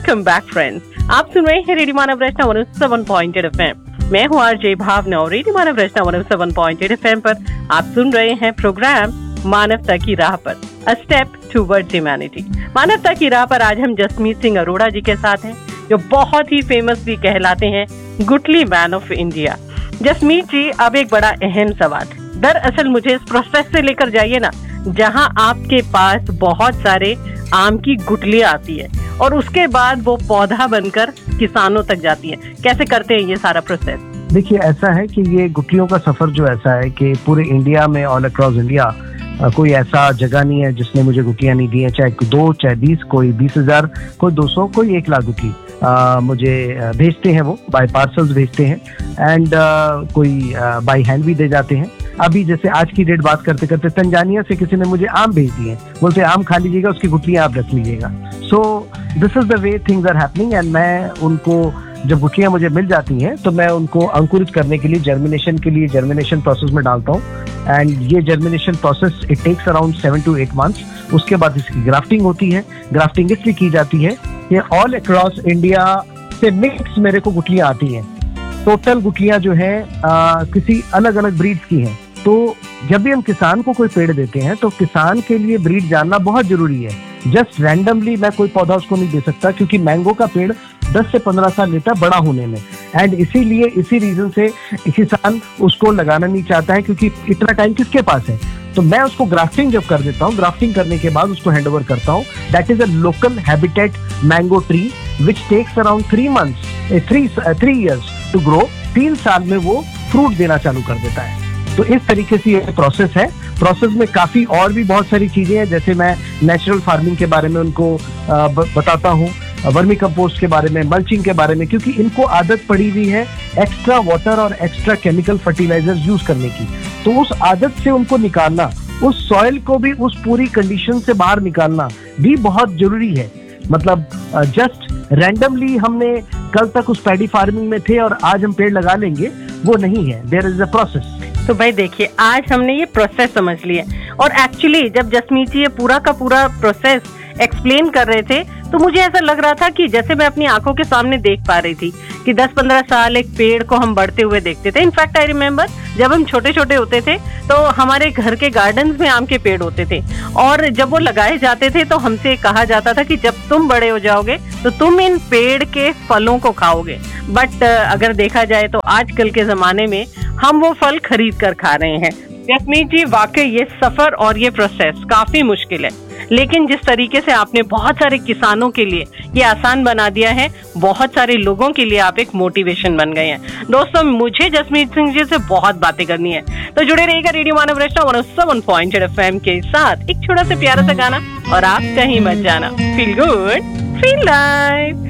Welcome back friends. आप सुन रहे हैं रेडियो मानव रचना 107.8 एफएम। मैं हूँ आरजे भावना और रेडियो मानव रचना 107.8 एफएम पर आप सुन रहे हैं प्रोग्राम मानवता की राह पर, अ स्टेप टुवर्ड्स ह्यूमैनिटी। मानवता की राह पर आज हम जसमीत सिंह अरोड़ा जी के साथ हैं, जो बहुत ही फेमस भी कहलाते हैं गुटली मैन ऑफ इंडिया। जसमीत जी, अब एक बड़ा अहम सवाल, दरअसल मुझे इस प्रोसेस से लेकर जाइए ना, जहां आपके पास बहुत सारे आम की गुटलियां आती है और उसके बाद वो पौधा बनकर किसानों तक जाती है। कैसे करते हैं ये सारा प्रोसेस? देखिए, ऐसा है कि ये गुटलियों का सफर जो ऐसा है कि पूरे इंडिया में, ऑल अक्रॉस इंडिया, कोई ऐसा जगह नहीं है जिसने मुझे गुटलियां नहीं दी है। चाहे 2, चाहे 20, कोई 20,000, कोई 200, कोई 1 लाख गुटली मुझे भेजते हैं। वो बाय पार्सल्स भेजते हैं एंड कोई बाय हैंड भी दे जाते हैं। अभी जैसे आज की डेट बात करते करते तंजानिया से किसी ने मुझे आम भेज दिए, बोलते आम खा लीजिएगा, उसकी गुटलियां आप रख लीजिएगा। So this is the way things are happening and मैं उनको, जब गुटलियां मुझे मिल जाती हैं तो मैं उनको अंकुरित करने के लिए, जर्मिनेशन के लिए जर्मिनेशन प्रोसेस में डालता हूँ। एंड ये germination process it takes around 7 to 8 months। उसके बाद इसकी ग्राफ्टिंग होती है। ग्राफ्टिंग इसलिए की जाती है कि ऑल अक्रॉस इंडिया से मिक्स मेरे को गुटलियां आती हैं। टोटल गुटलियां जो है किसी अलग अलग ब्रीड्स की हैं। तो जब भी हम किसान को कोई पेड़ देते हैं तो किसान के लिए ब्रीड जानना बहुत जरूरी है। जस्ट रैंडमली मैं कोई पौधा उसको नहीं दे सकता, क्योंकि मैंगो का पेड़ 10 से 15 साल लेता है बड़ा होने में। एंड इसीलिए इसी रीजन से किसान उसको लगाना नहीं चाहता है, क्योंकि इतना टाइम किसके पास है। तो मैं उसको ग्राफ्टिंग जब कर देता हूँ, ग्राफ्टिंग करने के बाद उसको हैंड ओवर करता हूँ। That is a local habitat mango tree which takes around 3 years to grow. 3 साल में वो फ्रूट देना चालू कर देता है। तो इस तरीके से ये प्रोसेस है। प्रोसेस में काफी और भी बहुत सारी चीजें हैं, जैसे मैं नेचुरल फार्मिंग के बारे में उनको बताता हूँ, वर्मी कंपोस्ट के बारे में, मल्चिंग के बारे में, क्योंकि इनको आदत पड़ी हुई है एक्स्ट्रा वाटर और एक्स्ट्रा केमिकल फर्टिलाइजर्स यूज करने की। तो उस आदत से उनको निकालना, उस सॉइल को भी उस पूरी कंडीशन से बाहर निकालना भी बहुत जरूरी है। मतलब जस्ट रैंडमली हमने कल तक उस पैडी फार्मिंग में थे और आज हम पेड़ लगा लेंगे, वो नहीं है। There is a process. तो भाई देखिए, आज हमने ये प्रोसेस समझ लिया और एक्चुअली जब जसमीत जी ये पूरा का पूरा प्रोसेस एक्सप्लेन कर रहे थे तो मुझे ऐसा लग रहा था कि जैसे मैं अपनी आंखों के सामने देख पा रही थी कि 10-15 साल एक पेड़ को हम बढ़ते हुए देखते थे। इनफैक्ट आई रिमेम्बर जब हम छोटे छोटे होते थे तो हमारे घर के गार्डन्स में आम के पेड़ होते थे और जब वो लगाए जाते थे तो हमसे कहा जाता था कि जब तुम बड़े हो जाओगे तो तुम इन पेड़ के फलों को खाओगे। बट अगर देखा जाए तो आजकल के जमाने में हम वो फल खरीद कर खा रहे हैं। जसमीत जी, वाकई ये सफर और ये प्रोसेस काफी मुश्किल है, लेकिन जिस तरीके से आपने बहुत सारे किसानों के लिए ये आसान बना दिया है, बहुत सारे लोगों के लिए आप एक मोटिवेशन बन गए हैं। दोस्तों, मुझे जसमीत सिंह जी से बहुत बातें करनी है, तो जुड़े रहिएगा रेडियो मानव रचना 107.8 एफएम के साथ। एक छोटा सा प्यारा सा गाना और आप कहीं मत जाना। Feel good, feel live.